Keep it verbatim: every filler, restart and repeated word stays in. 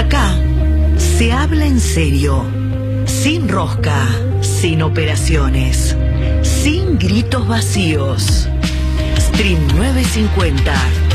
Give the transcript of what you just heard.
Acá se habla en serio, sin rosca, sin operaciones, sin gritos vacíos. Stream novecientos cincuenta.